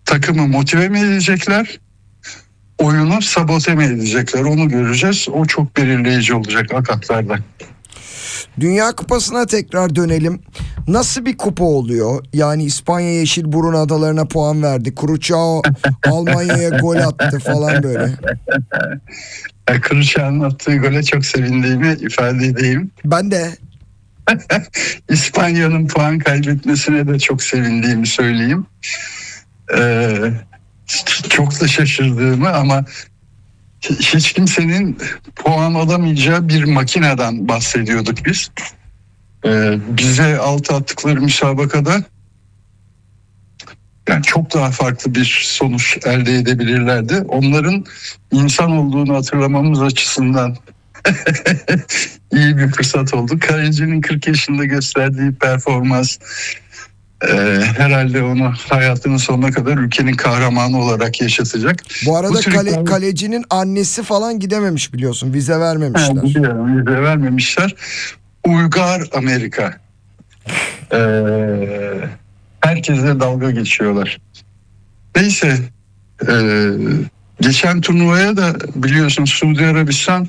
takımı motive mi edecekler, oyunu sabote mi edecekler, onu göreceğiz. O çok belirleyici olacak akatlarda. Dünya Kupası'na tekrar dönelim. Nasıl bir kupa oluyor? Yani İspanya Yeşilburun adalarına puan verdi. Cruciao Almanya'ya gol attı falan böyle. Cruciao'nun attığı gole çok sevindiğimi ifade edeyim. Ben de. İspanya'nın puan kaybetmesine de çok sevindiğimi söyleyeyim. Çok da şaşırdığımı ama hiç kimsenin puan alamayacağı bir makineden bahsediyorduk biz. Bize 6 attıkları müsabakada yani çok daha farklı bir sonuç elde edebilirlerdi. Onların insan olduğunu hatırlamamız açısından iyi bir fırsat oldu. Kalecinin 40 yaşında gösterdiği performans herhalde onu hayatının sonuna kadar ülkenin kahramanı olarak yaşatacak. Bu arada kalecinin annesi falan gidememiş biliyorsun. Vize vermemişler. Biliyorum, vize vermemişler. Uygar Amerika. Herkesle dalga geçiyorlar. Neyse, geçen turnuvaya da biliyorsun Suudi Arabistan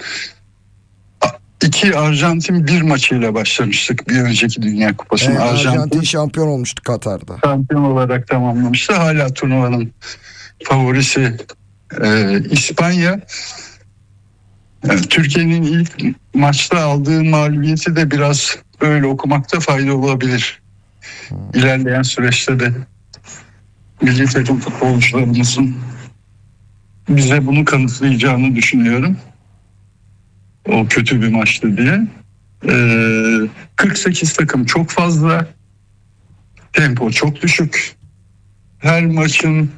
2 Arjantin 1 maçıyla başlamıştık bir önceki Dünya Kupası'na. Arjantin şampiyon olmuştu Katar'da. Şampiyon olarak tamamlamıştı. Hala turnuvanın favorisi İspanya. Yani Türkiye'nin ilk maçta aldığı mağlubiyeti de biraz böyle okumakta fayda olabilir. İlerleyen süreçte de milli takım futbolcularımızın bize bunu kanıtlayacağını düşünüyorum. O kötü bir maçtı diye. 48 takım çok fazla. Tempo çok düşük. Her maçın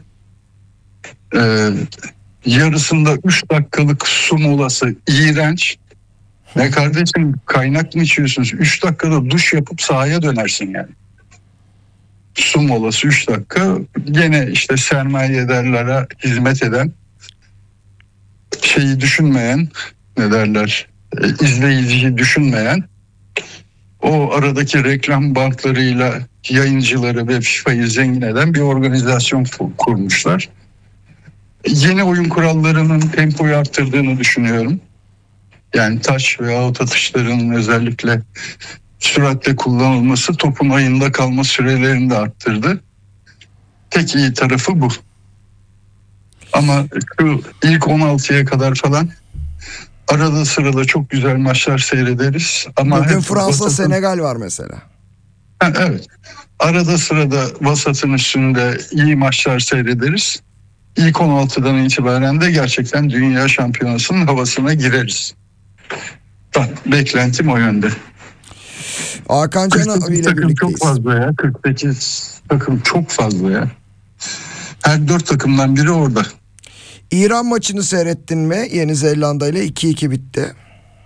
yarısında 3 dakikalık su molası iğrenç. Ne kardeşim, kaynak mı içiyorsunuz? 3 dakikada duş yapıp sahaya dönersin yani. Su molası 3 dakika. Gene işte sermayedarlara hizmet eden, şeyi düşünmeyen, ne derler, izleyiciyi düşünmeyen, o aradaki reklam banklarıyla yayıncıları ve FIFA'yı zengin eden bir organizasyon kurmuşlar. Yeni oyun kurallarının tempoyu arttırdığını düşünüyorum. Yani taç ve out atışlarının özellikle süratle kullanılması topun ayında kalma sürelerini de arttırdı. Tek iyi tarafı bu. Ama şu ilk 16'ya kadar falan arada sırada çok güzel maçlar seyrederiz. Ama bugün Fransa Senegal var mesela. Evet. Arada sırada vasatın üstünde iyi maçlar seyrederiz. İlk 16'dan itibaren de gerçekten Dünya Şampiyonası'nın havasına gireriz. Beklentim o yönde. Hakan Can ile takım çok fazla ya. 48 takım çok fazla ya. Her 4 takımdan biri orada. İran maçını seyrettin mi? Yeni Zelanda ile 2-2 bitti.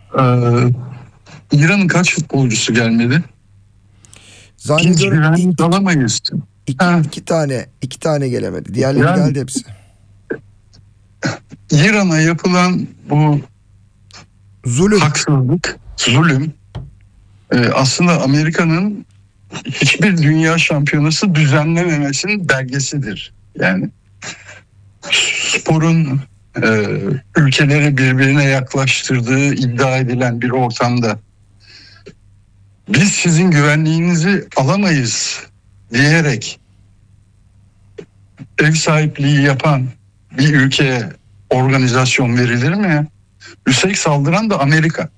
İran'ın kaç futbolcusu gelmedi? Zannediyorum alamayız. İki tane gelemedi. Diğerleri geldi hepsi. İran'a yapılan bu haksızlık, zulüm aslında Amerika'nın hiçbir dünya şampiyonası düzenlememesinin belgesidir. Yani sporun ülkeleri birbirine yaklaştırdığı iddia edilen bir ortamda biz sizin güvenliğinizi alamayız diyerek ev sahipliği yapan bir ülkeye organizasyon verilir mi ya? Üstelik saldıran da Amerika.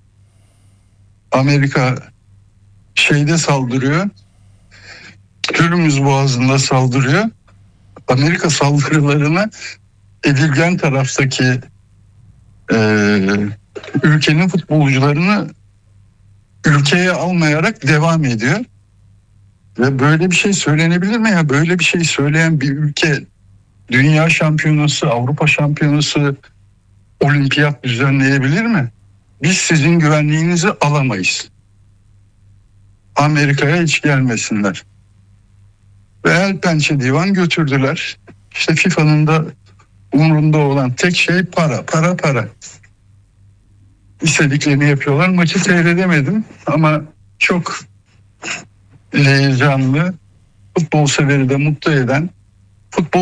Amerika şeyde saldırıyor. Hürmüz Boğazı'nda saldırıyor. Amerika saldırılarına edilgen taraftaki ülkenin futbolcularını ülkeye almayarak devam ediyor. Ve böyle bir şey söylenebilir mi ya? Böyle bir şey söyleyen bir ülke dünya şampiyonası, Avrupa şampiyonası, olimpiyat düzenleyebilir mi? Biz sizin güvenliğinizi alamayız. Amerika'ya hiç gelmesinler. Ve el pençe divan götürdüler. İşte FIFA'nın da umrunda olan tek şey para. İstediklerini yapıyorlar. Maçı seyredemedim ama çok heyecanlı, futbol severi de mutlu eden, futbol